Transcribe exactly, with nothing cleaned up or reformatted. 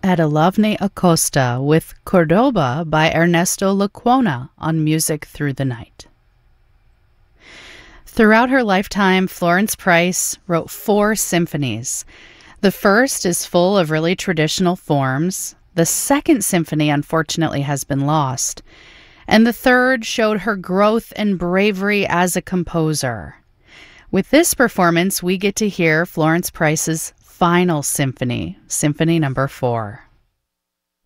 Adelavne Acosta with Cordoba by Ernesto Lecuona on Music Through the Night. Throughout her lifetime, Florence Price wrote four symphonies. The first is full of really traditional forms. The second symphony, unfortunately, has been lost. And the third showed her growth and bravery as a composer. With this performance, we get to hear Florence Price's final symphony, Symphony Number Four.